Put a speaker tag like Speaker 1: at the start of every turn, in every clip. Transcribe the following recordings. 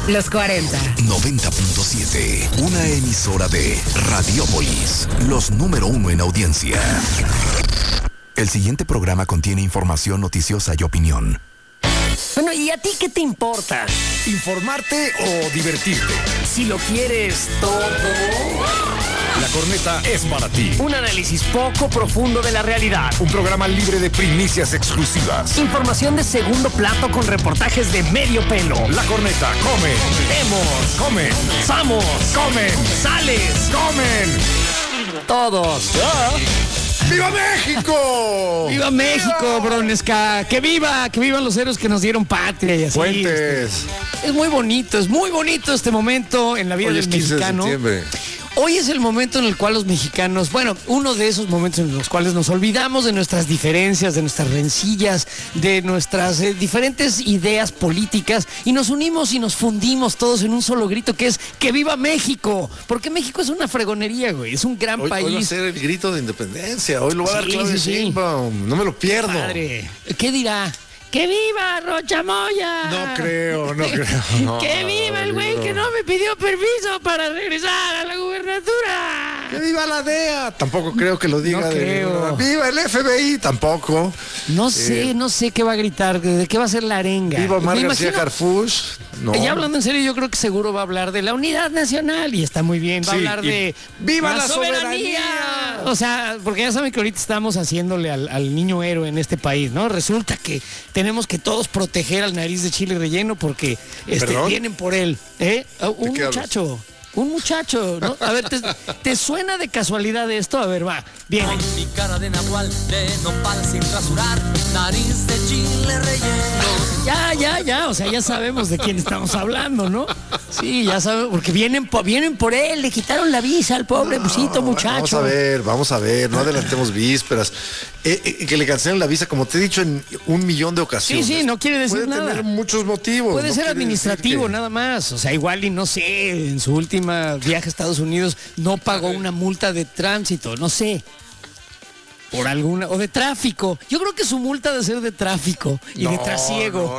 Speaker 1: Los 40.
Speaker 2: 90.7. Una emisora de Radiópolis. Los número 1 en audiencia. El siguiente programa contiene información noticiosa y opinión.
Speaker 3: Bueno, ¿y a ti qué te importa?
Speaker 4: ¿Informarte o divertirte?
Speaker 3: Si lo quieres todo.
Speaker 4: La Corneta es para ti.
Speaker 3: Un análisis poco profundo de la realidad.
Speaker 4: Un programa libre de primicias exclusivas.
Speaker 3: Información de segundo plato con reportajes de medio pelo.
Speaker 4: La Corneta come.
Speaker 3: Vemos.
Speaker 4: Comen.
Speaker 3: Vamos.
Speaker 4: Comen.
Speaker 3: Sales.
Speaker 4: Comen.
Speaker 3: Todos.
Speaker 4: ¡Viva México!
Speaker 3: ¡Viva México, Bronesca! ¡Que vivan los héroes que nos dieron patria y así!
Speaker 4: Fuentes.
Speaker 3: Es muy bonito este momento en la vida
Speaker 4: Hoy
Speaker 3: del
Speaker 4: es 15
Speaker 3: mexicano.
Speaker 4: de septiembre.
Speaker 3: Hoy es el momento en el cual los mexicanos, bueno, uno de esos momentos en los cuales nos olvidamos de nuestras diferencias, de nuestras rencillas, de nuestras diferentes ideas políticas y nos unimos y nos fundimos todos en un solo grito que es ¡que viva México! Porque México es una fregonería, güey, es un gran país.
Speaker 5: Hoy va a ser el grito de independencia, hoy lo va a dar Claudia
Speaker 3: sí.
Speaker 5: Sheinbaum, no me lo pierdo.
Speaker 3: Padre, ¿qué dirá? ¡Que viva Rocha Moya!
Speaker 5: No creo. No,
Speaker 3: ¡Que viva el güey que no me pidió permiso para regresar a la gubernatura!
Speaker 5: ¡Que viva la DEA! Tampoco creo que lo diga.
Speaker 3: No creo.
Speaker 5: ¡Viva el FBI! Tampoco.
Speaker 3: No sé qué va a gritar, de qué va a ser la arenga.
Speaker 5: ¡Viva Omar
Speaker 3: Me
Speaker 5: García
Speaker 3: imagino-
Speaker 5: Harfuch! No.
Speaker 3: Ya hablando en serio, yo creo que seguro va a hablar de la unidad nacional y está muy bien. Va a
Speaker 5: Sí,
Speaker 3: hablar
Speaker 5: y
Speaker 3: de
Speaker 5: ¡viva la soberanía!
Speaker 3: O sea, porque ya saben que ahorita estamos haciéndole al niño héroe en este país, ¿no? Resulta que tenemos que todos proteger al nariz de chile relleno porque
Speaker 5: ¿Perdón?
Speaker 3: vienen por él. Un
Speaker 5: qué
Speaker 3: muchacho, ¿no? A ver, ¿te suena de casualidad esto? A ver, va, bien.
Speaker 6: Con mi cara de nahual, de nopal sin rasurar, nariz de chile relleno.
Speaker 3: Ya, o sea, ya sabemos de quién estamos hablando, ¿no? Sí, ya sabemos, porque vienen por él, le quitaron la visa al pobre busito muchacho.
Speaker 5: Vamos a ver, no adelantemos vísperas. Que le cancelen la visa, como te he dicho en 1,000,000 de ocasiones.
Speaker 3: Sí, no quiere decir
Speaker 5: Puede
Speaker 3: nada.
Speaker 5: tener muchos motivos.
Speaker 3: Puede
Speaker 5: no
Speaker 3: ser
Speaker 5: quiere
Speaker 3: administrativo
Speaker 5: decir que-
Speaker 3: nada más, o sea, igual y no sé, en su última viaje a Estados Unidos no pagó una multa de tránsito, no sé. Por alguna, o de tráfico. Yo creo que su multa debe ser de tráfico y de trasiego.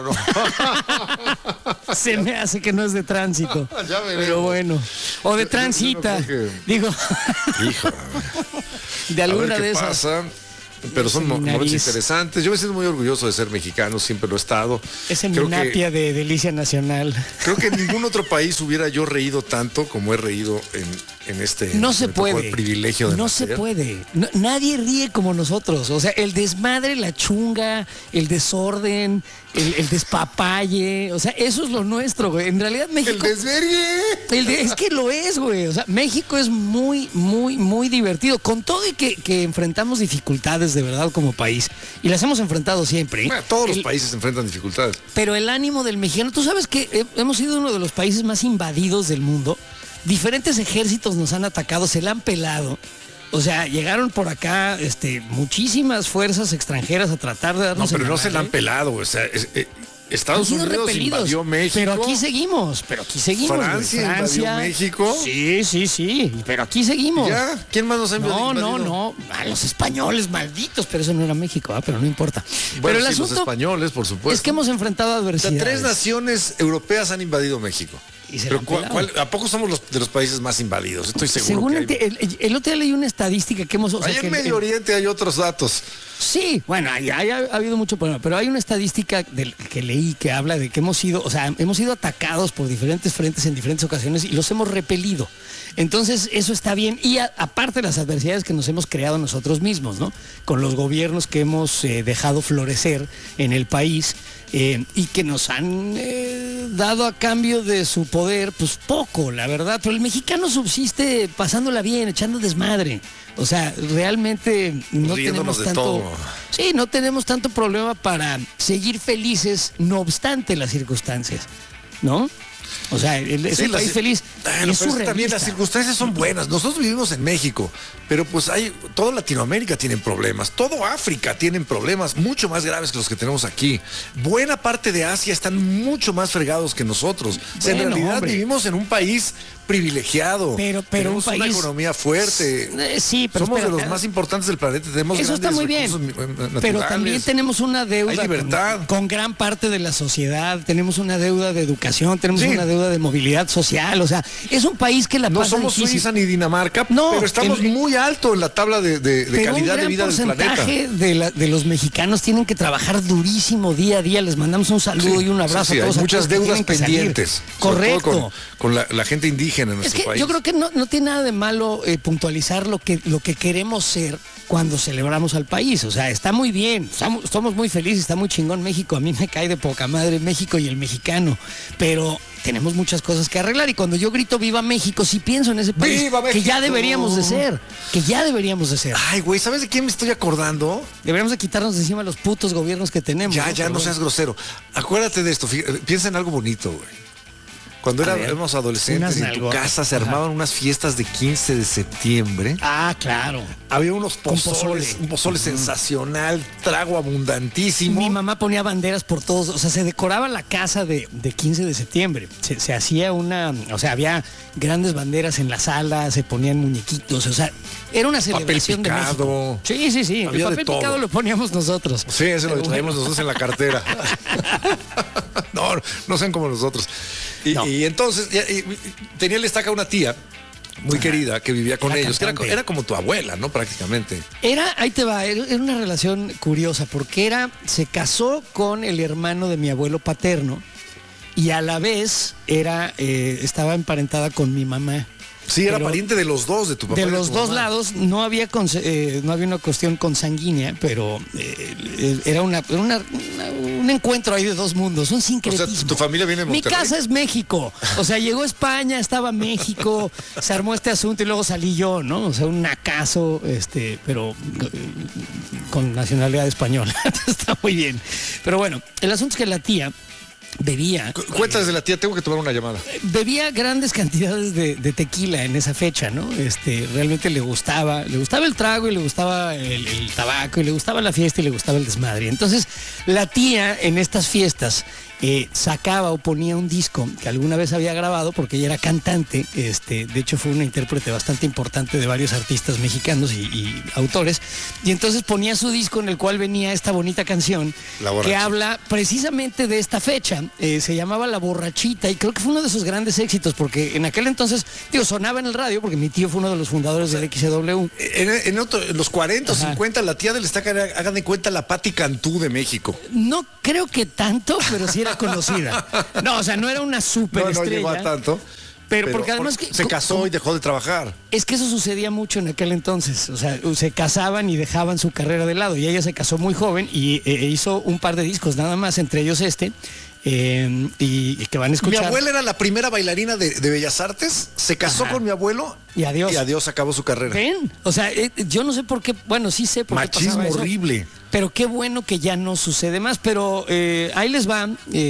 Speaker 5: No.
Speaker 3: Se me hace que no es de tránsito.
Speaker 5: Ya veremos.
Speaker 3: Pero bueno. O de
Speaker 5: Yo
Speaker 3: transita.
Speaker 5: no creo
Speaker 3: Digo,
Speaker 5: Hijo,
Speaker 3: de
Speaker 5: a ver
Speaker 3: alguna
Speaker 5: qué
Speaker 3: de esas.
Speaker 5: pasa. Pero son
Speaker 3: Ese mi
Speaker 5: momentos
Speaker 3: nariz.
Speaker 5: interesantes. Yo me siento muy orgulloso de ser mexicano, siempre lo he estado.
Speaker 3: Ese
Speaker 5: Creo
Speaker 3: minapia de Delicia Nacional.
Speaker 5: Creo que en ningún otro país hubiera yo reído tanto como he reído en este.
Speaker 3: No se
Speaker 5: me tocó
Speaker 3: puede.
Speaker 5: El privilegio de
Speaker 3: no
Speaker 5: nacer.
Speaker 3: se puede. Nadie ríe como nosotros. O sea, el desmadre, la chunga, el desorden, el despapalle. O sea, eso es lo nuestro, güey. En realidad México.
Speaker 5: El desvergue.
Speaker 3: Es que lo es, güey. O sea, México es muy, muy, muy divertido. Con todo y que enfrentamos dificultades de verdad como país. Y las hemos enfrentado siempre. ¿eh?
Speaker 5: Bueno, todos los países enfrentan dificultades.
Speaker 3: Pero el ánimo del mexicano, tú sabes que hemos sido uno de los países más invadidos del mundo. Diferentes ejércitos nos han atacado, se la han pelado. O sea, llegaron por acá muchísimas fuerzas extranjeras a tratar de
Speaker 5: No,
Speaker 3: darnos
Speaker 5: pero
Speaker 3: en
Speaker 5: no
Speaker 3: la
Speaker 5: se la han
Speaker 3: madre.
Speaker 5: pelado. O sea,
Speaker 3: Han
Speaker 5: Estados
Speaker 3: sido
Speaker 5: Unidos
Speaker 3: repelidos,
Speaker 5: invadió México.
Speaker 3: pero aquí seguimos.
Speaker 5: Francia invadió México.
Speaker 3: Sí, pero aquí seguimos.
Speaker 5: ¿Ya? ¿Quién más nos ha invadido?
Speaker 3: No. A los españoles malditos, pero eso no era México, pero no importa.
Speaker 5: Bueno,
Speaker 3: pero el
Speaker 5: sí, los
Speaker 3: asunto
Speaker 5: españoles, por supuesto.
Speaker 3: es que hemos enfrentado
Speaker 5: O sea,
Speaker 3: adversidades.
Speaker 5: 3 naciones europeas han invadido México.
Speaker 3: Y se
Speaker 5: Pero
Speaker 3: la han pelado.
Speaker 5: ¿a poco somos de los países más invadidos? Estoy seguro
Speaker 3: Según
Speaker 5: que hay.
Speaker 3: el otro día leí una estadística que hemos... o sea,
Speaker 5: Ahí
Speaker 3: que
Speaker 5: en Medio Oriente hay otros datos.
Speaker 3: Sí, bueno, ha habido mucho problema, pero hay una estadística que leí que habla de que hemos sido atacados por diferentes frentes en diferentes ocasiones y los hemos repelido. Entonces, eso está bien. Y aparte de las adversidades que nos hemos creado nosotros mismos, ¿no? Con los gobiernos que hemos dejado florecer en el país y que nos han dado a cambio de su poder, pues poco, la verdad. Pero el mexicano subsiste pasándola bien, echando desmadre. O sea, realmente no
Speaker 5: Riéndonos
Speaker 3: tenemos
Speaker 5: de
Speaker 3: tanto.
Speaker 5: todo.
Speaker 3: Sí, no tenemos tanto problema para seguir felices, no obstante las circunstancias, ¿no? O sea, es un país feliz.
Speaker 5: Bueno,
Speaker 3: es
Speaker 5: pero es que también
Speaker 3: surrealista.
Speaker 5: las circunstancias son buenas. Nosotros vivimos en México, pero pues toda Latinoamérica tiene problemas, todo África tienen problemas mucho más graves que los que tenemos aquí. Buena parte de Asia están mucho más fregados que nosotros. O sea, en
Speaker 3: Bueno,
Speaker 5: realidad
Speaker 3: hombre.
Speaker 5: vivimos en un país privilegiado.
Speaker 3: Pero
Speaker 5: tenemos
Speaker 3: un país,
Speaker 5: una economía fuerte.
Speaker 3: Sí, pero
Speaker 5: somos
Speaker 3: espera,
Speaker 5: de los más importantes del planeta. Tenemos
Speaker 3: eso está
Speaker 5: grandes
Speaker 3: muy bien.
Speaker 5: recursos naturales.
Speaker 3: Pero también tenemos una deuda
Speaker 5: Hay libertad.
Speaker 3: con gran parte de la sociedad. Tenemos una deuda de educación, tenemos
Speaker 5: Sí,
Speaker 3: una deuda de movilidad social, o sea, es un país que la
Speaker 5: No
Speaker 3: pasa
Speaker 5: somos
Speaker 3: difícil.
Speaker 5: Suiza ni Dinamarca,
Speaker 3: No,
Speaker 5: pero estamos muy alto en la tabla de
Speaker 3: Pero
Speaker 5: calidad de vida del
Speaker 3: un gran
Speaker 5: planeta.
Speaker 3: porcentaje de los mexicanos tienen que trabajar durísimo día a día. Les mandamos un saludo y un abrazo
Speaker 5: Sí,
Speaker 3: a todos.
Speaker 5: hay muchas
Speaker 3: aquellos que
Speaker 5: deudas
Speaker 3: tienen que salir.
Speaker 5: pendientes. sobre todo
Speaker 3: Correcto.
Speaker 5: con la gente indígena en
Speaker 3: Es
Speaker 5: nuestro
Speaker 3: que
Speaker 5: país.
Speaker 3: yo creo que no tiene nada de malo puntualizar lo que queremos ser cuando celebramos al país. O sea, está muy bien, somos muy felices, está muy chingón México. A mí me cae de poca madre México y el mexicano, pero tenemos muchas cosas que arreglar. Y cuando yo grito Viva México, sí pienso en ese país
Speaker 5: ¡Viva
Speaker 3: que ya
Speaker 5: México!
Speaker 3: deberíamos de ser, que ya deberíamos de ser.
Speaker 5: Ay, güey, ¿sabes de quién me estoy acordando?
Speaker 3: Deberíamos de quitarnos de encima los putos gobiernos que tenemos.
Speaker 5: Ya,
Speaker 3: Pero
Speaker 5: no seas grosero. Acuérdate de esto, piensa en algo bonito, güey. Cuando éramos adolescentes,
Speaker 3: unas
Speaker 5: en tu
Speaker 3: nalgotas.
Speaker 5: casa se
Speaker 3: Ajá.
Speaker 5: armaban unas fiestas de 15 de septiembre.
Speaker 3: Ah, claro.
Speaker 5: Había unos
Speaker 3: Con
Speaker 5: pozoles,
Speaker 3: pozole.
Speaker 5: un pozole sensacional, trago abundantísimo.
Speaker 3: Mi mamá ponía banderas por todos, o sea, se decoraba la casa de 15 de septiembre. Se hacía o sea, había grandes banderas en la sala, se ponían muñequitos, o sea, era una celebración de
Speaker 5: picado.
Speaker 3: México. Sí. El
Speaker 5: Había de
Speaker 3: papel
Speaker 5: todo.
Speaker 3: picado lo poníamos nosotros.
Speaker 5: Sí, ese lo
Speaker 3: Pero
Speaker 5: traemos
Speaker 3: bueno.
Speaker 5: nosotros en la cartera. no sean como nosotros.
Speaker 3: No.
Speaker 5: Y entonces tenía el estaca una tía muy querida que vivía con
Speaker 3: Era
Speaker 5: ellos, que
Speaker 3: cantante.
Speaker 5: era como tu abuela, ¿no? Prácticamente.
Speaker 3: Ahí te va, era una relación curiosa porque se casó con el hermano de mi abuelo paterno y a la vez estaba emparentada con mi mamá.
Speaker 5: Sí, era
Speaker 3: Pero
Speaker 5: pariente de los dos, de tu papá.
Speaker 3: De
Speaker 5: y
Speaker 3: los
Speaker 5: tu
Speaker 3: dos
Speaker 5: mamá.
Speaker 3: lados no había una cuestión consanguínea, pero era un encuentro ahí de dos mundos, un sincretismo.
Speaker 5: O sea, tu familia viene de
Speaker 3: Mi
Speaker 5: Monterrey.
Speaker 3: casa es México. O sea, llegó España, estaba México, se armó este asunto y luego salí yo, ¿no? O sea, un nacazo, pero con nacionalidad española. Está muy bien. Pero bueno, el asunto es que la tía bebía.
Speaker 5: Cuéntales de la tía, tengo que tomar una llamada.
Speaker 3: Bebía grandes cantidades de tequila en esa fecha, ¿no? Realmente le gustaba el trago y le gustaba el tabaco y le gustaba la fiesta y le gustaba el desmadre. Entonces, la tía en estas fiestas sacaba o ponía un disco que alguna vez había grabado porque ella era cantante, de hecho fue una intérprete bastante importante de varios artistas mexicanos y autores, y entonces ponía su disco en el cual venía esta bonita canción
Speaker 5: La Borracha.
Speaker 3: que habla precisamente de esta fecha. Se llamaba La Borrachita y creo que fue uno de sus grandes éxitos porque en aquel entonces, sonaba en el radio porque mi tío fue uno de los fundadores del XW.
Speaker 5: En los 40 o
Speaker 3: Ajá.
Speaker 5: 50, la tía del estaca era, hagan de cuenta, la Patti Cantú de México.
Speaker 3: No creo que tanto, pero sí era conocida. No, o sea, no era una
Speaker 5: No
Speaker 3: superestrella.
Speaker 5: llegó a tanto.
Speaker 3: Pero porque además
Speaker 5: se casó y dejó de trabajar.
Speaker 3: Es que eso sucedía mucho en aquel entonces. O sea, se casaban y dejaban su carrera de lado. Y ella se casó muy joven y hizo un par de discos nada más, entre ellos y que van a
Speaker 5: Mi
Speaker 3: escuchar.
Speaker 5: abuela era la primera bailarina de Bellas Artes, se casó
Speaker 3: Ajá.
Speaker 5: con mi abuelo
Speaker 3: Y adiós.
Speaker 5: acabó su carrera.
Speaker 3: ¿Ven? O sea, yo no sé por qué, bueno, sí sé por qué
Speaker 5: Machismo
Speaker 3: pasaba eso,
Speaker 5: horrible.
Speaker 3: pero qué bueno que ya no sucede más. Pero ahí les va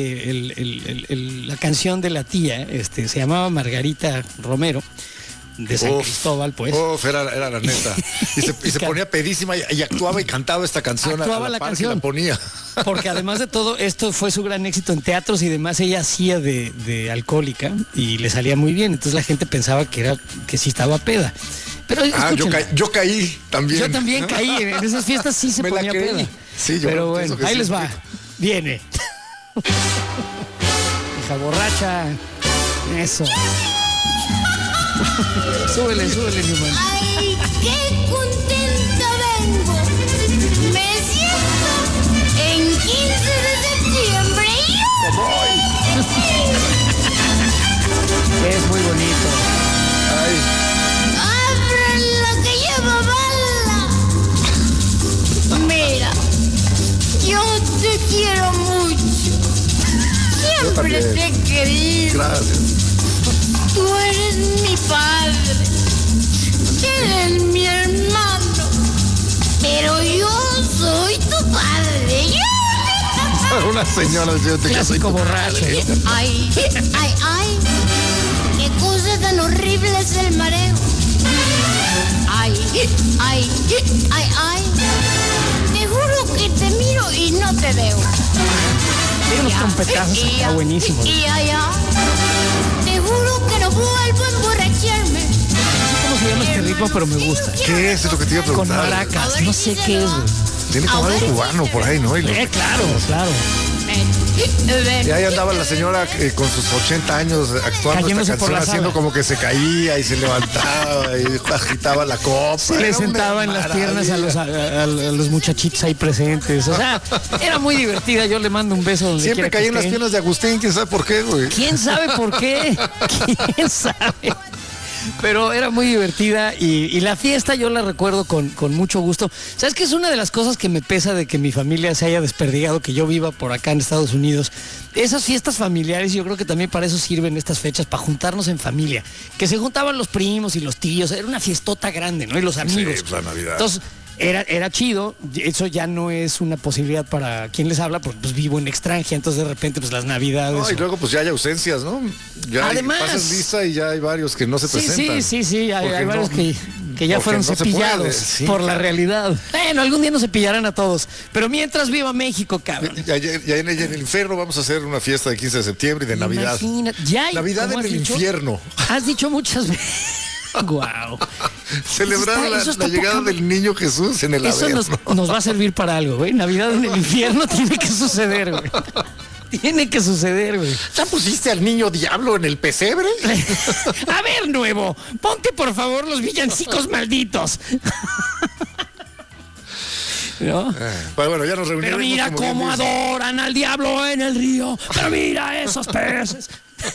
Speaker 3: la canción de la tía, se llamaba Margarita Romero, de San Cristóbal, pues.
Speaker 5: Era la neta. Y se ponía pedísima y actuaba y cantaba esta canción.
Speaker 3: Actuaba
Speaker 5: a
Speaker 3: la
Speaker 5: par que
Speaker 3: canción.
Speaker 5: la ponía.
Speaker 3: Porque además de todo, esto fue su gran éxito en teatros y demás. Ella hacía de alcohólica y le salía muy bien. Entonces la gente pensaba que sí estaba peda. Pero escúchenla.
Speaker 5: Yo caí también.
Speaker 3: Yo también caí. En esas fiestas sí se
Speaker 5: Me la
Speaker 3: ponía
Speaker 5: creí.
Speaker 3: peda.
Speaker 5: Sí, yo
Speaker 3: Pero
Speaker 5: pienso
Speaker 3: bueno,
Speaker 5: que
Speaker 3: ahí
Speaker 5: sí,
Speaker 3: les va.
Speaker 5: poquito.
Speaker 3: Viene. Hija borracha. Eso. súbele, Newman.
Speaker 1: ¡Ay, qué contenta vengo! Me siento en 15 de septiembre.
Speaker 3: Es muy bonito.
Speaker 1: ¡Abran la que lleva bala! Mira, yo te quiero mucho. Siempre
Speaker 5: también.
Speaker 1: te he querido.
Speaker 5: Gracias.
Speaker 1: Tú eres mi padre. Eres mi hermano. Pero yo soy tu padre.
Speaker 5: Una señora diciéndote que soy
Speaker 3: Clásico
Speaker 5: tu
Speaker 3: borracho.
Speaker 5: padre.
Speaker 3: ¿no?
Speaker 1: Ay, ay. Qué cosa tan horrible es el mareo. Ay. Te juro que te miro y no te veo.
Speaker 3: Tiene unos trompetazos acá buenísimos.
Speaker 1: Y allá. Te juro que no vuelvo a emborracharme.
Speaker 3: ¿Cómo se llama este ritmo? Pero me gusta.
Speaker 5: ¿Qué es? Es lo que te iba a
Speaker 3: Con
Speaker 5: preguntar.
Speaker 3: maracas. No sé qué es, güey.
Speaker 5: Tiene como algo cubano por ahí, ¿no?
Speaker 3: Claro.
Speaker 1: Ven,
Speaker 5: Y ahí andaba la señora con sus 80 años actuando
Speaker 3: Cayéndose
Speaker 5: esta
Speaker 3: por la
Speaker 5: canción, haciendo
Speaker 3: sala.
Speaker 5: como que se caía y se levantaba y agitaba la copa.
Speaker 3: Se le
Speaker 5: Era una
Speaker 3: sentaba en las piernas a los muchachitos ahí presentes. O sea, era muy divertida. Yo le mando un beso donde
Speaker 5: Siempre
Speaker 3: quiera que
Speaker 5: caí en las
Speaker 3: esté.
Speaker 5: piernas de Agustín, quién sabe por qué, güey.
Speaker 3: ¿Quién sabe por qué? ¿Quién sabe? Pero era muy divertida y la fiesta yo la recuerdo con mucho gusto. ¿Sabes qué es una de las cosas que me pesa de que mi familia se haya desperdigado, que yo viva por acá en Estados Unidos? Esas fiestas familiares, yo creo que también para eso sirven estas fechas, para juntarnos en familia. Que se juntaban los primos y los tíos, era una fiestota grande, ¿no? Y los amigos.
Speaker 5: Sí, pues, la Navidad.
Speaker 3: Entonces, era chido, eso ya no es una posibilidad para quien les habla, porque pues vivo en extranjera, entonces de repente pues las navidades.
Speaker 5: No, y luego pues ya hay ausencias, ¿no? Ya
Speaker 3: Además-
Speaker 5: pasas lista y ya hay varios que no se presentan.
Speaker 3: Sí, hay
Speaker 5: Porque
Speaker 3: varios
Speaker 5: no-
Speaker 3: que ya
Speaker 5: porque
Speaker 3: fueron
Speaker 5: no se
Speaker 3: cepillados
Speaker 5: puede, sí,
Speaker 3: por la
Speaker 5: claro.
Speaker 3: realidad. Bueno, algún día nos cepillarán a todos, pero mientras viva México, cabrón.
Speaker 5: Ya en el infierno vamos a hacer una fiesta de 15 de septiembre y de Navidad.
Speaker 3: Imagínate, ya hay,
Speaker 5: Navidad
Speaker 3: ¿cómo
Speaker 5: en
Speaker 3: has
Speaker 5: el
Speaker 3: dicho?
Speaker 5: infierno.
Speaker 3: Has dicho muchas veces. Guau.
Speaker 5: Celebrar
Speaker 3: Eso está
Speaker 5: la llegada
Speaker 3: poca-
Speaker 5: del niño Jesús en el
Speaker 3: Eso
Speaker 5: Averno.
Speaker 3: nos va a servir para algo, güey. Navidad en el infierno tiene que suceder, güey. Tiene que suceder, güey.
Speaker 5: ¿Ya pusiste al niño diablo en el pesebre?
Speaker 3: A ver, nuevo, ponte por favor los villancicos malditos. ¿No?
Speaker 5: Bueno, ya nos reunimos.
Speaker 3: Pero mira
Speaker 5: como bien
Speaker 3: cómo
Speaker 5: dices.
Speaker 3: adoran al diablo en el río. Pero mira esos peces.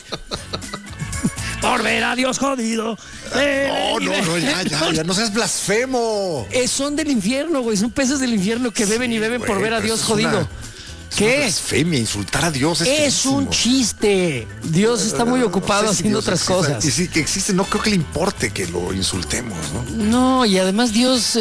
Speaker 3: Por ver a Dios jodido.
Speaker 5: No, ya, no seas blasfemo.
Speaker 3: Son del infierno, güey. Son peces del infierno que beben y beben
Speaker 5: güey,
Speaker 3: por ver a
Speaker 5: pero
Speaker 3: Dios
Speaker 5: es
Speaker 3: jodido.
Speaker 5: una- Una
Speaker 3: ¿Qué?
Speaker 5: blasfemia, insultar a Dios
Speaker 3: Es un
Speaker 5: feísimo.
Speaker 3: chiste. Dios está muy ocupado
Speaker 5: No sé si
Speaker 3: haciendo
Speaker 5: Dios
Speaker 3: otras
Speaker 5: exista.
Speaker 3: cosas.
Speaker 5: Y sí que existe, no creo que le importe que lo insultemos, ¿no?
Speaker 3: No, y además Dios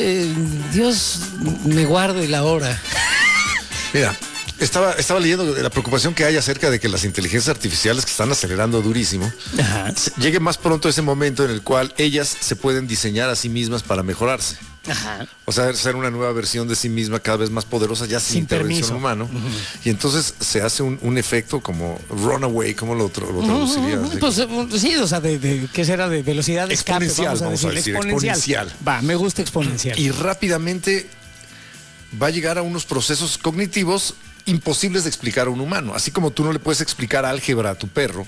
Speaker 3: me guarde la hora.
Speaker 5: Mira, estaba leyendo de la preocupación que hay acerca de que las inteligencias artificiales que están acelerando durísimo,
Speaker 3: Ajá.
Speaker 5: llegue más pronto ese momento en el cual ellas se pueden diseñar a sí mismas para mejorarse.
Speaker 3: Ajá.
Speaker 5: O sea, ser una nueva versión de sí misma cada vez más poderosa, ya sin intervención
Speaker 3: permiso.
Speaker 5: humana. Y entonces se hace un efecto como runaway, ¿cómo lo traducirías?
Speaker 3: Pues sí, o sea, ¿qué será? De velocidad de escape,
Speaker 5: Exponencial, vamos a decir, exponencial.
Speaker 3: Va, me gusta exponencial.
Speaker 5: Y rápidamente va a llegar a unos procesos cognitivos imposibles de explicar a un humano. Así como tú no le puedes explicar álgebra a tu perro,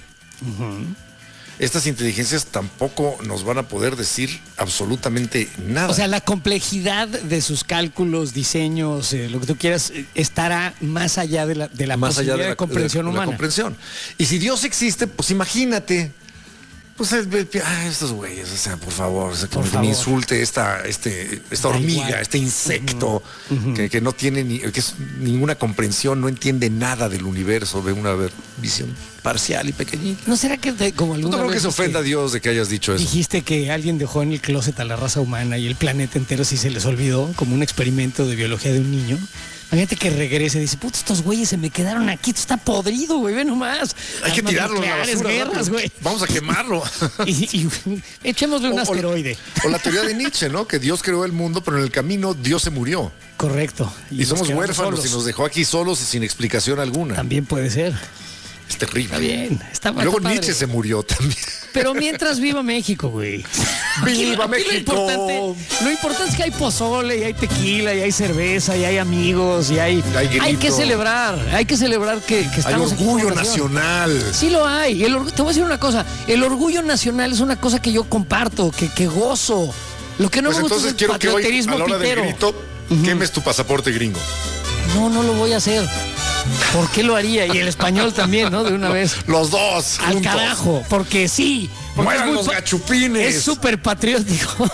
Speaker 5: estas inteligencias tampoco nos van a poder decir absolutamente nada.
Speaker 3: O sea, la complejidad de sus cálculos, diseños, lo que tú quieras, estará más allá de la
Speaker 5: más allá
Speaker 3: posibilidad de comprensión
Speaker 5: de la
Speaker 3: humana.
Speaker 5: comprensión. Y si Dios existe, pues imagínate. Pues estos güeyes, o sea, por favor, o sea,
Speaker 3: Por
Speaker 5: que
Speaker 3: favor.
Speaker 5: me insulte esta hormiga,
Speaker 3: igual.
Speaker 5: este insecto que no tiene que es ninguna comprensión, no entiende nada del universo, ve una visión parcial y pequeñita.
Speaker 3: ¿No será que como
Speaker 5: No
Speaker 3: alguna
Speaker 5: creo que
Speaker 3: vez
Speaker 5: se ofenda a Dios de que hayas dicho eso.
Speaker 3: dijiste que alguien dejó en el closet a la raza humana y el planeta entero si se les olvidó, como un experimento de biología de un niño? Imagínate que regrese y dice, puta, estos güeyes se me quedaron aquí, esto está podrido, güey, ve nomás.
Speaker 5: Hay que
Speaker 3: Armas
Speaker 5: tirarlo a la
Speaker 3: nucleares,
Speaker 5: basura,
Speaker 3: guerras,
Speaker 5: rápido.
Speaker 3: güey.
Speaker 5: Vamos a quemarlo.
Speaker 3: Y echémosle un asteroide.
Speaker 5: O la teoría de Nietzsche, ¿no? Que Dios creó el mundo, pero en el camino Dios se murió.
Speaker 3: Correcto.
Speaker 5: Y
Speaker 3: nos
Speaker 5: somos
Speaker 3: quedamos
Speaker 5: huérfanos
Speaker 3: solos.
Speaker 5: y nos dejó aquí solos y sin explicación alguna.
Speaker 3: También puede ser.
Speaker 5: Es terrible.
Speaker 3: Está bien. Está
Speaker 5: Luego
Speaker 3: padre.
Speaker 5: Nietzsche se murió también.
Speaker 3: Pero mientras viva México, güey.
Speaker 5: ¡Viva
Speaker 3: Aquí
Speaker 5: México!
Speaker 3: Lo importante es que hay pozole, y hay tequila, y hay cerveza, y hay amigos, y hay
Speaker 5: grito.
Speaker 3: hay que celebrar que
Speaker 5: Hay
Speaker 3: estamos aquí
Speaker 5: orgullo
Speaker 3: como nación.
Speaker 5: nacional.
Speaker 3: Sí lo hay. Te voy a decir una cosa. El orgullo nacional es una cosa que yo comparto, que gozo. Lo que no
Speaker 5: Pues
Speaker 3: me gusta
Speaker 5: entonces
Speaker 3: es el
Speaker 5: quiero que hoy,
Speaker 3: patrioterismo
Speaker 5: a la hora del
Speaker 3: pitero.
Speaker 5: grito, quemes tu pasaporte gringo.
Speaker 3: No lo voy a hacer. ¿Por qué lo haría? Y el español también, ¿no? De una vez.
Speaker 5: Los dos,
Speaker 3: Al
Speaker 5: juntos.
Speaker 3: carajo, porque sí. Porque
Speaker 5: Mueran
Speaker 3: es muy
Speaker 5: los gachupines.
Speaker 3: Es súper patriótico.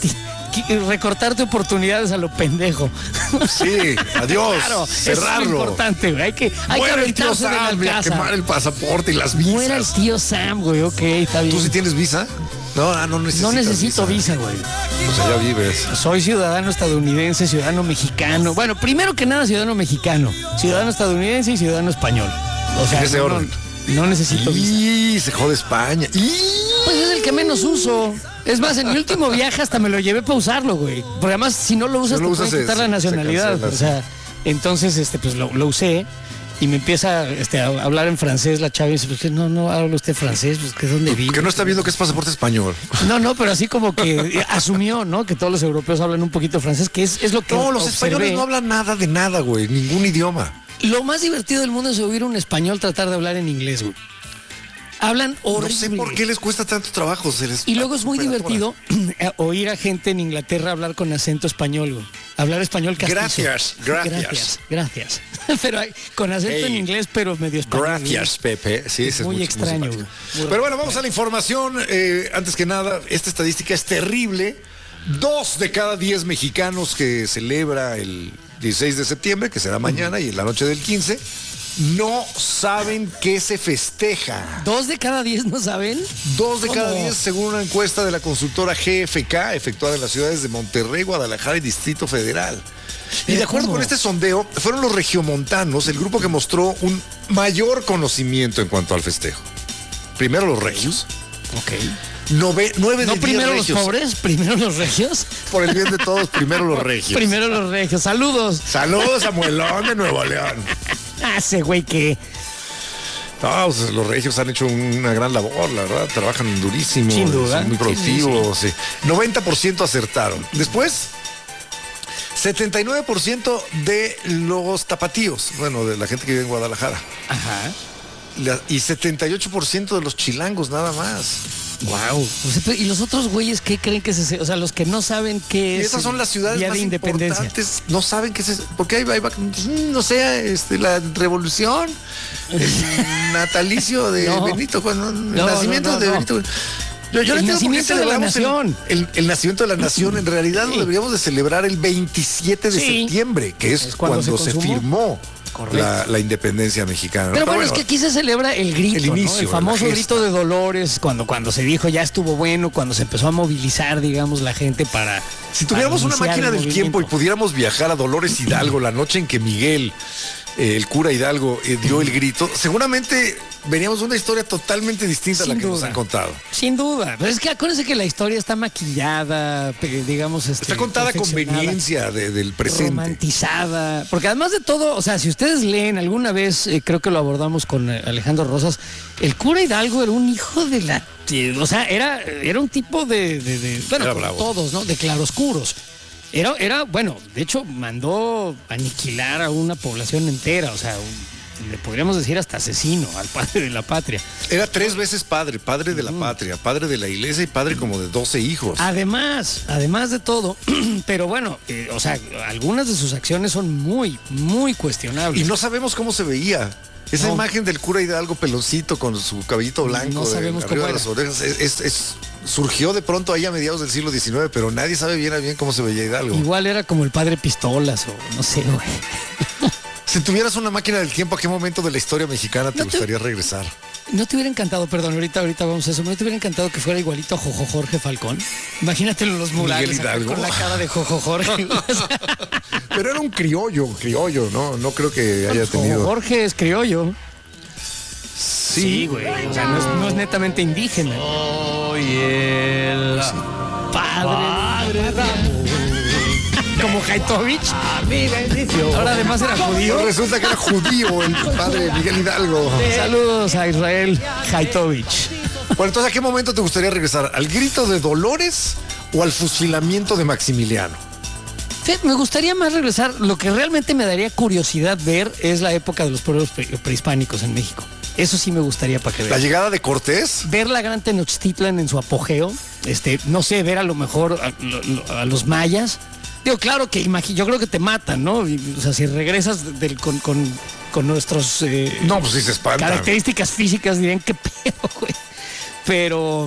Speaker 3: Recortarte oportunidades a lo pendejo.
Speaker 5: Sí, adiós.
Speaker 3: Claro, eso es
Speaker 5: cerrarlo.
Speaker 3: muy importante, güey. Hay que
Speaker 5: Muera el tío
Speaker 3: aventarse de la
Speaker 5: Sam y a
Speaker 3: casa.
Speaker 5: quemar el pasaporte y las visas.
Speaker 3: Muera el tío Sam, güey. Ok, está bien.
Speaker 5: ¿Tú sí tienes visa? No necesito.
Speaker 3: No necesito visa, güey.
Speaker 5: O sea, ya vives.
Speaker 3: Soy ciudadano estadounidense, ciudadano mexicano. Bueno, primero que nada, ciudadano mexicano. Ciudadano estadounidense y ciudadano español. O sea,
Speaker 5: En ese orden.
Speaker 3: no necesito visa.
Speaker 5: Y se jode España.
Speaker 3: Pues es el que menos uso. Es más, en mi último viaje hasta me lo llevé para usarlo, güey. Porque además, si no lo usas,
Speaker 5: Si no lo
Speaker 3: te pueden
Speaker 5: usas,
Speaker 3: quitar la
Speaker 5: se
Speaker 3: nacionalidad.
Speaker 5: cancela,
Speaker 3: O sea, entonces, pues lo usé y me empieza a hablar en francés la chava y dice, pues que no habla usted francés, pues que dónde vive.
Speaker 5: Que no está viendo que es pasaporte español.
Speaker 3: No, pero así como que asumió, ¿no? Que todos los europeos hablan un poquito francés, que es lo que
Speaker 5: No, los
Speaker 3: observé.
Speaker 5: españoles no hablan nada de nada, güey. Ningún idioma.
Speaker 3: Lo más divertido del mundo es oír un español tratar de hablar en inglés, güey. Hablan horrible.
Speaker 5: No sé por qué les cuesta tanto trabajo.
Speaker 3: Y luego es muy divertido oír a gente en Inglaterra hablar con acento español, güey. Hablar español castizo. Gracias. Pero con acento en inglés, pero medio español.
Speaker 5: Gracias, Pepe. Sí,
Speaker 3: es muy extraño, güey.
Speaker 5: Pero bueno, vamos a la información. Antes que nada, esta estadística es terrible. 2 de cada 10 mexicanos que celebra el 16 de septiembre, que será mañana y en la noche del 15, no saben qué se festeja.
Speaker 3: 2 de cada 10 no saben.
Speaker 5: 2 de
Speaker 3: ¿Cómo?
Speaker 5: cada 10, según una encuesta de la consultora GFK, efectuada en las ciudades de Monterrey, Guadalajara y Distrito Federal. Y de acuerdo con este sondeo, fueron los regiomontanos el grupo que mostró un mayor conocimiento en cuanto al festejo. Primero los regios.
Speaker 3: Ok.
Speaker 5: 9 de 10
Speaker 3: ¿No primero
Speaker 5: regios.
Speaker 3: los pobres? ¿Primero los regios?
Speaker 5: Por el bien de todos, primero los regios.
Speaker 3: Primero los regios. Saludos.
Speaker 5: Saludos, Samuelón de Nuevo León.
Speaker 3: Ese güey que...
Speaker 5: No, pues, los regios han hecho una gran labor, la verdad. Trabajan durísimo.
Speaker 3: Sin duda.
Speaker 5: Son muy productivos. Sí. 90% acertaron. Después, 79% de los tapatíos. Bueno, de la gente que vive en Guadalajara.
Speaker 3: Ajá.
Speaker 5: Y 78% de los chilangos, nada más.
Speaker 3: Wow. ¿Y los otros güeyes qué creen que es? O sea, los que no saben qué
Speaker 5: Y
Speaker 3: es.
Speaker 5: esas son las ciudades
Speaker 3: Día
Speaker 5: más
Speaker 3: de Independencia.
Speaker 5: importantes. No saben qué es. Porque ahí va, no sé, la revolución, el natalicio de Benito, el nacimiento de Benito. Yo
Speaker 3: el
Speaker 5: no entiendo por qué
Speaker 3: nacimiento de la nación.
Speaker 5: El nacimiento de la nación. En realidad lo deberíamos de celebrar el 27 de septiembre, que es cuando se firmó la independencia mexicana.
Speaker 3: Pero bueno, es que aquí se celebra el grito,
Speaker 5: el inicio,
Speaker 3: ¿no? El famoso
Speaker 5: la
Speaker 3: grito de Dolores, cuando se dijo ya estuvo bueno, cuando se empezó a movilizar, digamos, la gente para...
Speaker 5: Si tuviéramos una máquina del tiempo y pudiéramos viajar a Dolores Hidalgo la noche en que Miguel, el cura Hidalgo, dio el grito, seguramente veríamos una historia totalmente distinta a la que nos han contado.
Speaker 3: Sin duda. Pero es que acuérdense que la historia está maquillada, digamos...
Speaker 5: está contada a conveniencia del presente.
Speaker 3: Romantizada. Porque además de todo, o sea, si ustedes leen alguna vez, creo que lo abordamos con Alejandro Rosas, el cura Hidalgo era un hijo de la... O sea, era un tipo bueno, como todos, ¿no? De claroscuros. Bueno, de hecho, mandó aniquilar a una población entera, o sea, le podríamos decir hasta asesino al padre de la patria.
Speaker 5: Era 3 veces padre de la patria, padre de la iglesia y padre como de 12 hijos.
Speaker 3: Además de todo, pero bueno, o sea, algunas de sus acciones son muy, muy cuestionables.
Speaker 5: Y no sabemos cómo se veía. Esa imagen del cura Hidalgo peloncito con su cabellito blanco
Speaker 3: no sabemos
Speaker 5: arriba
Speaker 3: cómo
Speaker 5: de las orejas, surgió de pronto ahí a mediados del siglo XIX, pero nadie sabe bien cómo se veía Hidalgo.
Speaker 3: Igual era como el padre Pistolas o no sé, güey.
Speaker 5: Si tuvieras una máquina del tiempo, ¿a qué momento de la historia mexicana te gustaría regresar?
Speaker 3: ¿No te hubiera encantado, perdón, ahorita vamos a eso, ¿no te hubiera encantado que fuera igualito a Jojo Jorge Falcón? Imagínatelo en los murales con la cara de Jojo Jorge.
Speaker 5: Pero era un criollo, no creo que haya tenido...
Speaker 3: Jojo Jorge es criollo. Sí, güey, o sea, no es netamente indígena.
Speaker 6: Soy el
Speaker 3: padre Ramón. Como Haitovich.
Speaker 6: mi bendición.
Speaker 3: Ahora además era judío.
Speaker 5: Resulta que era judío el padre Miguel Hidalgo.
Speaker 3: Saludos a Israel Haitovich.
Speaker 5: Bueno, entonces, ¿a qué momento te gustaría regresar? ¿Al grito de Dolores o al fusilamiento de Maximiliano?
Speaker 3: Me gustaría más regresar. Lo que realmente me daría curiosidad ver es la época de los pueblos prehispánicos en México. Eso sí me gustaría para que vean.
Speaker 5: ¿La llegada de Cortés?
Speaker 3: Ver la gran Tenochtitlan en su apogeo. No sé, ver a lo mejor a los mayas. Digo, claro que yo creo que te matan, ¿no? O sea, si regresas con nuestros
Speaker 5: no, pues sí se espantan.
Speaker 3: Características físicas, dirían qué pedo, güey. Pero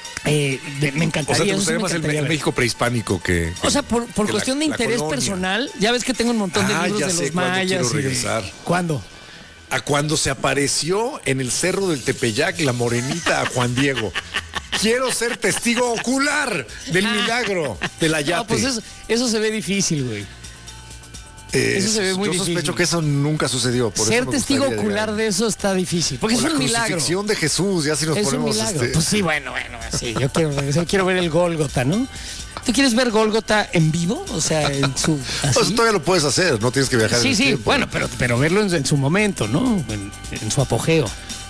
Speaker 3: me encantaría.
Speaker 5: O sea, te gustaría más el México prehispánico que
Speaker 3: o sea, por cuestión de interés personal, ya ves que tengo un montón de libros de los mayas.
Speaker 5: Quiero regresar.
Speaker 3: ¿Cuándo?
Speaker 5: A cuando se apareció en el cerro del Tepeyac la morenita a Juan Diego. Quiero ser testigo ocular del milagro del Ayate.
Speaker 3: No, pues eso se ve difícil, güey. Eso se ve muy difícil.
Speaker 5: Yo sospecho que eso nunca sucedió. Por
Speaker 3: ser
Speaker 5: eso
Speaker 3: testigo ocular de eso está difícil. Porque es un milagro.
Speaker 5: La crucifixión de Jesús, ya si nos ponemos...
Speaker 3: Es un milagro. Pues sí, bueno, sí. Yo quiero ver el Gólgota, ¿no? ¿Tú quieres ver Gólgota en vivo? O sea, en su...
Speaker 5: Pues todavía lo puedes hacer, no tienes que viajar.
Speaker 3: Sí,
Speaker 5: en el tiempo.
Speaker 3: bueno, pero verlo en su momento, ¿no? En su apogeo.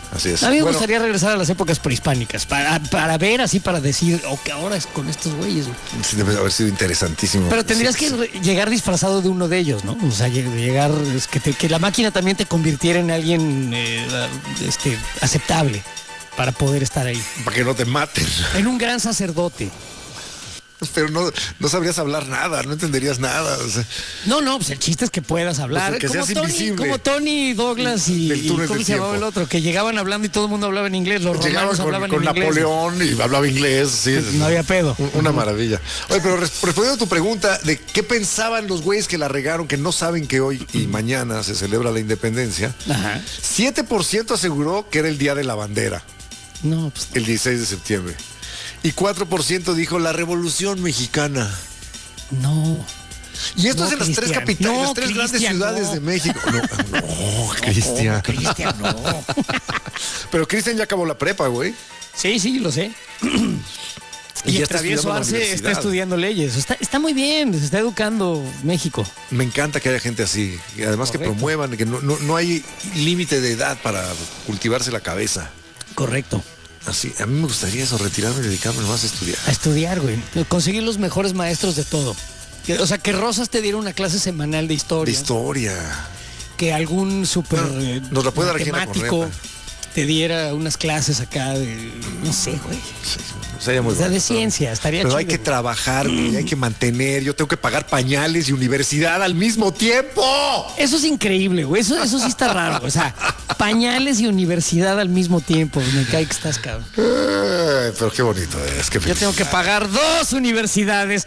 Speaker 5: Así es.
Speaker 3: A mí me
Speaker 5: Bueno,
Speaker 3: gustaría regresar a las épocas prehispánicas para ver así, para decir, que ahora es con estos güeyes. Güey.
Speaker 5: sí, debe haber sido interesantísimo.
Speaker 3: Pero tendrías
Speaker 5: Sí,
Speaker 3: que llegar disfrazado de uno de ellos, ¿no? O sea, llegar, que la máquina también te convirtiera en alguien aceptable para poder estar ahí.
Speaker 5: Para que no te maten.
Speaker 3: En un gran sacerdote.
Speaker 5: Pero no sabrías hablar nada, no entenderías nada. O sea,
Speaker 3: No, pues el chiste es que puedas hablar.
Speaker 5: Pues que seas invisible.
Speaker 3: Como Tony Douglas y
Speaker 5: Del túnel
Speaker 3: ¿cómo
Speaker 5: del
Speaker 3: se llamaba
Speaker 5: tiempo.
Speaker 3: el otro? Que llegaban hablando y todo el mundo hablaba en inglés. Los
Speaker 5: llegaban
Speaker 3: romanos hablaban
Speaker 5: con
Speaker 3: en inglés.
Speaker 5: Napoleón y hablaba inglés. Sí,
Speaker 3: No había pedo.
Speaker 5: Una maravilla. Oye, pero respondiendo a tu pregunta de qué pensaban los güeyes que la regaron, que no saben que hoy y mañana se celebra la independencia,
Speaker 3: Ajá.
Speaker 5: 7% aseguró que era el Día de la Bandera,
Speaker 3: No, pues
Speaker 5: el 16 de septiembre. Y 4% dijo la Revolución Mexicana.
Speaker 3: no.
Speaker 5: Y esto
Speaker 3: No,
Speaker 5: es en las tres
Speaker 3: Cristian.
Speaker 5: capitales,
Speaker 3: No,
Speaker 5: las tres grandes
Speaker 3: Cristian,
Speaker 5: ciudades
Speaker 3: no.
Speaker 5: de México. No, Cristian.
Speaker 3: Cristian, no.
Speaker 5: Pero Cristian ya acabó la prepa, güey.
Speaker 3: Sí, lo sé.
Speaker 5: Y
Speaker 3: Y
Speaker 5: ya
Speaker 3: el
Speaker 5: está
Speaker 3: Travieso
Speaker 5: estudiando en la
Speaker 3: Arce está
Speaker 5: universidad.
Speaker 3: estudiando leyes. Está muy bien, se está educando México.
Speaker 5: Me encanta que haya gente así. Y además
Speaker 3: Correcto.
Speaker 5: que promuevan, que no hay límite de edad para cultivarse la cabeza.
Speaker 3: Correcto.
Speaker 5: Así, a mí me gustaría eso, retirarme y dedicarme más a estudiar.
Speaker 3: A estudiar, güey. Conseguir los mejores maestros de todo. O sea, que Rosas te diera una clase semanal de
Speaker 5: De
Speaker 3: historia.
Speaker 5: historia.
Speaker 3: Que algún súper
Speaker 5: Nos la puede dar Regina
Speaker 3: matemático
Speaker 5: Correta.
Speaker 3: te diera unas clases acá de, no sé, güey.
Speaker 5: Sí, sería muy
Speaker 3: O sea,
Speaker 5: bueno.
Speaker 3: de ciencia, estaría
Speaker 5: Pero
Speaker 3: chido.
Speaker 5: hay que
Speaker 3: güey.
Speaker 5: trabajar, güey, hay que mantener. Yo tengo que pagar pañales y universidad al mismo tiempo.
Speaker 3: Eso es increíble, güey. Eso sí está raro. O sea, pañales y universidad al mismo tiempo. Me cae que estás, cabrón.
Speaker 5: Pero qué bonito es. Que
Speaker 3: Yo tengo que pagar 2 universidades.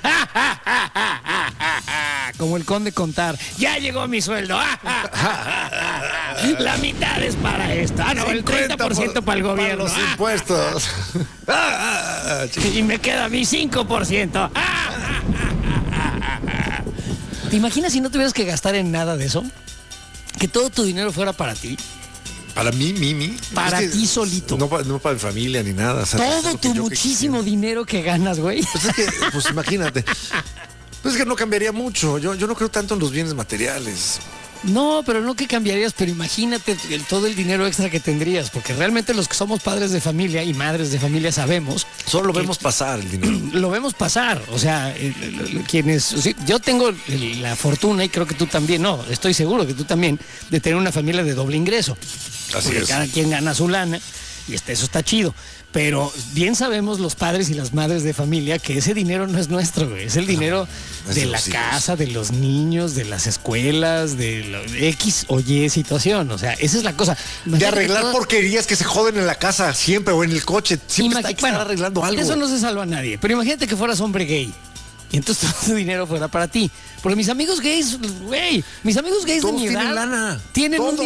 Speaker 3: Como el conde Contar. Ya llegó mi sueldo. La mitad es para esto. No, el 30% para el gobierno.
Speaker 5: Para los impuestos.
Speaker 3: Y me queda mi 5%. ¿Te imaginas si no tuvieras que gastar en nada de eso? Que todo tu dinero fuera para ti.
Speaker 5: Para mí.
Speaker 3: Para
Speaker 5: Es que
Speaker 3: ti solito.
Speaker 5: No para mi familia ni nada. O sea, es
Speaker 3: Todo
Speaker 5: lo que
Speaker 3: tu
Speaker 5: yo
Speaker 3: muchísimo dinero que ganas, güey.
Speaker 5: Pues es que, pues imagínate. Pues es que no cambiaría mucho. Yo no creo tanto en los bienes materiales.
Speaker 3: No, pero no que cambiarías, pero imagínate todo el dinero extra que tendrías, porque realmente los que somos padres de familia y madres de familia sabemos.
Speaker 5: Solo lo
Speaker 3: que
Speaker 5: vemos pasar el dinero.
Speaker 3: Lo vemos pasar, o sea, quienes... sí, yo tengo la fortuna, y creo que tú también, no, estoy seguro que tú también, de tener una familia de doble ingreso.
Speaker 5: Así
Speaker 3: Porque
Speaker 5: es.
Speaker 3: cada quien gana su lana, y eso está chido. Pero bien sabemos los padres y las madres de familia que ese dinero no es nuestro, güey. Es el dinero
Speaker 5: es
Speaker 3: de
Speaker 5: de
Speaker 3: la
Speaker 5: los hijos.
Speaker 3: casa, de los niños, de las escuelas, de X o Y situación. O sea, esa es la cosa.
Speaker 5: De
Speaker 3: Imagínate
Speaker 5: arreglar
Speaker 3: todas-
Speaker 5: porquerías que se joden en la casa siempre o en el coche. Siempre hay que estar arreglando algo.
Speaker 3: Eso no se salva a nadie. Pero imagínate que fueras hombre gay. Y entonces todo tu dinero fuera para ti. Porque mis amigos gays, güey, mis amigos gays
Speaker 5: Todos
Speaker 3: de mi
Speaker 5: tienen
Speaker 3: edad
Speaker 5: lana.
Speaker 3: tienen un
Speaker 5: Todos.